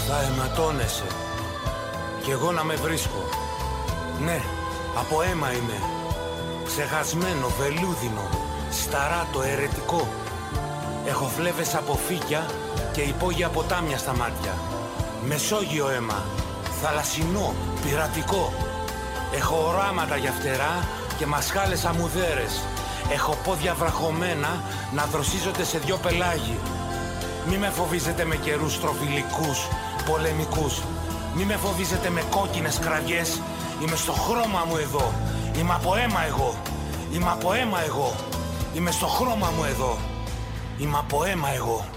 Θα αιματώνεσαι κι εγώ να με βρίσκω. Ναι, από αίμα είμαι. Ξεχασμένο, βελούδινο, σταράτο, αιρετικό. Έχω φλέβες από φύκια και υπόγεια ποτάμια στα μάτια. Μεσόγειο αίμα, θαλασσινό, πειρατικό. Έχω οράματα για φτερά και μασχάλες αμμουδέρες. Έχω πόδια βραχωμένα να δροσίζονται σε δυο πελάγι. Μη με φοβίζετε με καιρούς στροφιλικούς, πολεμικούς. Μη με φοβίζετε με κόκκινες κραυγές. Είμαι στο χρώμα μου εδώ. Είμαι από αίμα εγώ. Είμαι από αίμα εγώ. Είμαι στο χρώμα μου εδώ. Είμαι από αίμα εγώ.